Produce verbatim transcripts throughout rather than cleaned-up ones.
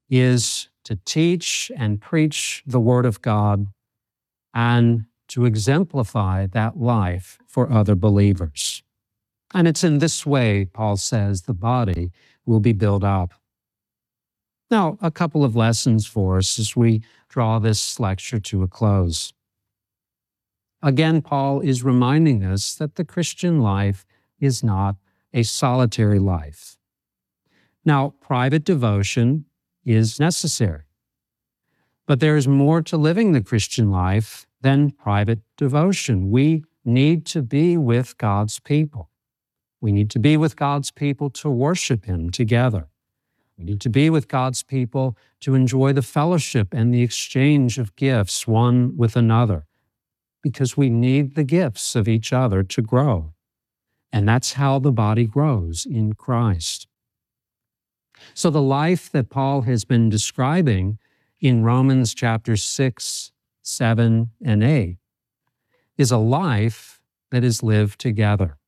is to teach and preach the Word of God and to exemplify that life for other believers. And it's in this way, Paul says, the body will be built up. Now, a couple of lessons for us as we draw this lecture to a close. Again, Paul is reminding us that the Christian life is not a solitary life. Now, private devotion is necessary, but there is more to living the Christian life than private devotion. We need to be with God's people. We need to be with God's people to worship Him together. We need to be with God's people to enjoy the fellowship and the exchange of gifts one with another, because we need the gifts of each other to grow. And that's how the body grows in Christ. So the life that Paul has been describing in Romans chapter six, seven, and eight is a life that is lived together.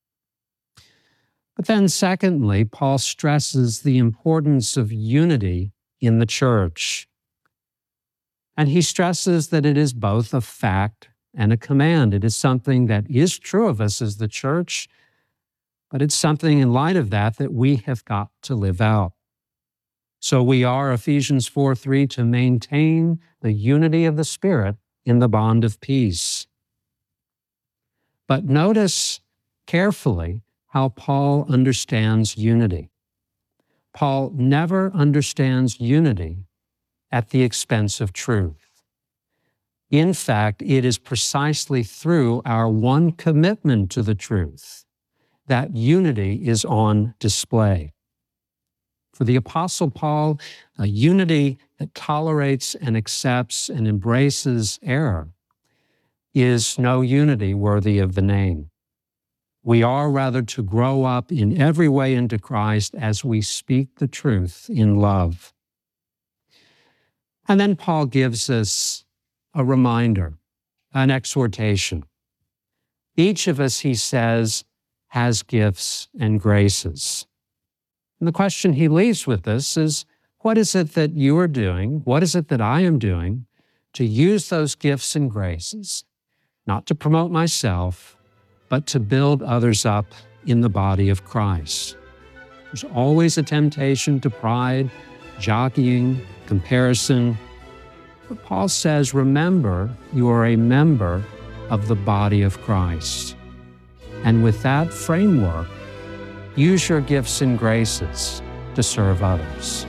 But then secondly, Paul stresses the importance of unity in the church. And he stresses that it is both a fact and a command. It is something that is true of us as the church, but it's something in light of that that we have got to live out. So we are, Ephesians four three, to maintain the unity of the Spirit in the bond of peace. But notice carefully how Paul understands unity. Paul never understands unity at the expense of truth. In fact, it is precisely through our one commitment to the truth that unity is on display. For the Apostle Paul, a unity that tolerates and accepts and embraces error is no unity worthy of the name. We are rather to grow up in every way into Christ as we speak the truth in love. And then Paul gives us a reminder, an exhortation. Each of us, he says, has gifts and graces. And the question he leaves with us is, what is it that you are doing? What is it that I am doing to use those gifts and graces, not to promote myself, but to build others up in the body of Christ? There's always a temptation to pride, jockeying, comparison. But Paul says, remember, you are a member of the body of Christ. And with that framework, use your gifts and graces to serve others.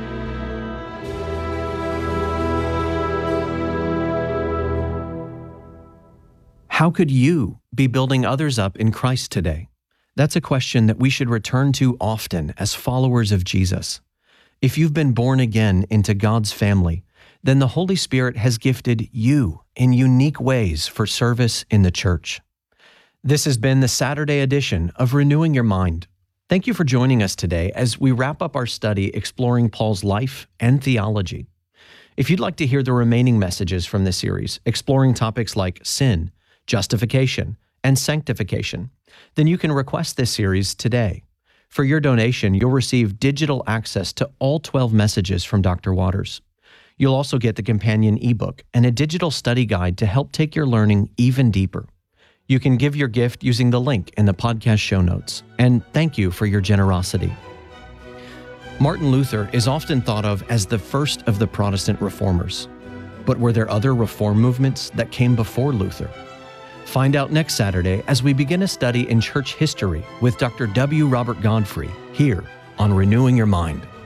How could you be building others up in Christ today? That's a question that we should return to often as followers of Jesus. If you've been born again into God's family, then the Holy Spirit has gifted you in unique ways for service in the church. This has been the Saturday edition of Renewing Your Mind. Thank you for joining us today as we wrap up our study exploring Paul's life and theology. If you'd like to hear the remaining messages from this series, exploring topics like sin, justification, and sanctification, then you can request this series today. For your donation, you'll receive digital access to all twelve messages from Doctor Waters. You'll also get the companion ebook and a digital study guide to help take your learning even deeper. You can give your gift using the link in the podcast show notes, and thank you for your generosity. Martin Luther is often thought of as the first of the Protestant reformers. But were there other reform movements that came before Luther? Find out next Saturday as we begin a study in church history with Doctor W. Robert Godfrey here on Renewing Your Mind.